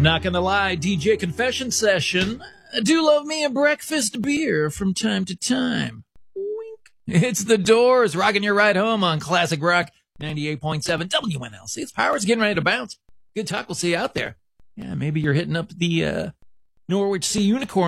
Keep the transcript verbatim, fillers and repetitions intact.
Not gonna lie, D J confession session. I do love me a breakfast beer from time to time. Wink. It's The Doors, rocking your ride home on Classic Rock ninety-eight point seven W N L C. Its power's getting ready to bounce. Good talk. We'll see you out there. Yeah, maybe you're hitting up the uh, Norwich Sea Unicorn